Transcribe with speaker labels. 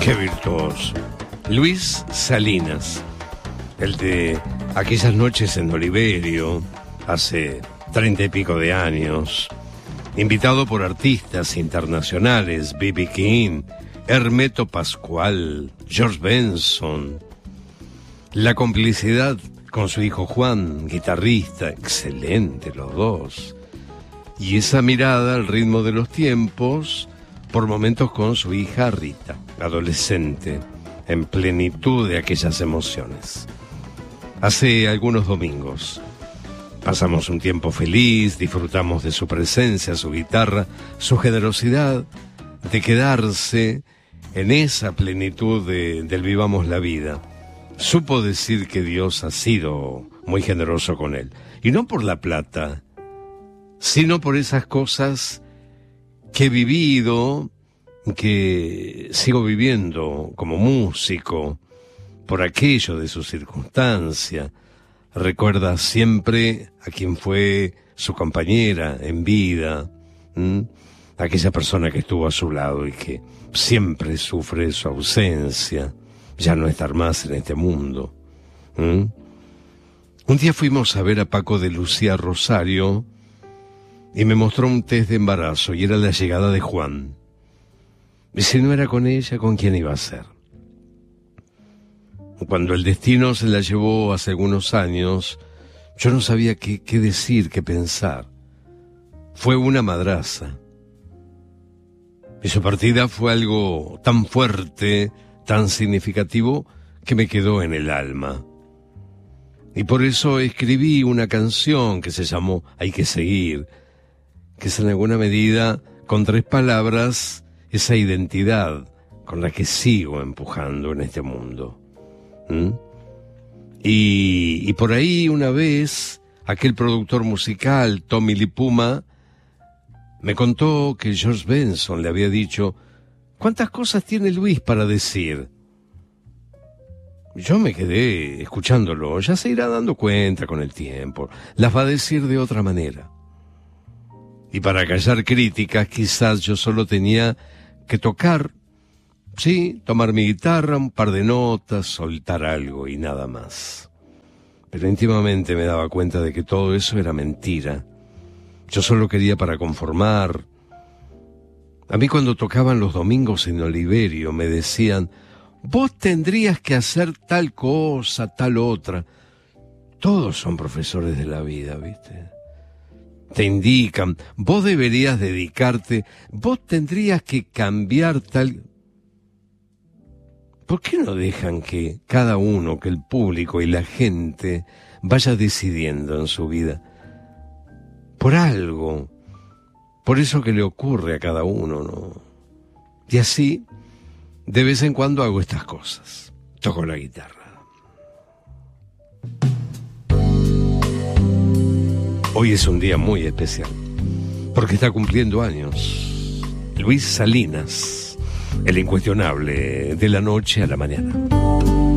Speaker 1: Qué virtuoso. Luis Salinas, el de aquellas noches en Oliverio, hace 30 y pico de años, invitado por artistas internacionales, B.B. King, Hermeto Pascual, George Benson. La complicidad con su hijo Juan, guitarrista, excelente los dos. Y esa mirada al ritmo de los tiempos, por momentos con su hija Rita, adolescente, en plenitud de aquellas emociones. Hace algunos domingos pasamos un tiempo feliz, disfrutamos de su presencia, su guitarra, su generosidad de quedarse en esa plenitud del vivamos la vida. Supo decir que Dios ha sido muy generoso con él. Y no por la plata, sino por esas cosas que he vivido, que sigo viviendo como músico, por aquello de su circunstancia. Recuerda siempre a quien fue su compañera en vida, aquella persona que estuvo a su lado y que siempre sufre su ausencia, ya no estar más en este mundo. Un día fuimos a ver a Paco de Lucía Rosario y me mostró un test de embarazo y era la llegada de Juan. Y si no era con ella, ¿con quién iba a ser? Cuando el destino se la llevó hace algunos años, yo no sabía qué decir, qué pensar. Fue una madraza. Y su partida fue algo tan fuerte, tan significativo, que me quedó en el alma. Y por eso escribí una canción que se llamó Hay que seguir, que es en alguna medida, con 3 palabras, esa identidad con la que sigo empujando en este mundo. Y por ahí una vez, aquel productor musical, Tommy Lipuma, me contó que George Benson le había dicho: ¿cuántas cosas tiene Luis para decir? Yo me quedé escuchándolo, ya se irá dando cuenta con el tiempo, las va a decir de otra manera. Y para callar críticas, quizás yo solo tenía que tocar, sí, tomar mi guitarra, un par de notas, soltar algo y nada más. Pero íntimamente me daba cuenta de que todo eso era mentira. Yo solo quería para conformar. A mí cuando tocaban los domingos en Oliverio me decían: vos tendrías que hacer tal cosa, tal otra. Todos son profesores de la vida, ¿viste? Te indican, vos deberías dedicarte, vos tendrías que cambiar tal... ¿Por qué no dejan que cada uno, que el público y la gente vaya decidiendo en su vida? Por algo, por eso que le ocurre a cada uno, ¿no? Y así, de vez en cuando hago estas cosas. Toco la guitarra. Hoy es un día muy especial, porque está cumpliendo años Luis Salinas, el incuestionable de la noche a la mañana.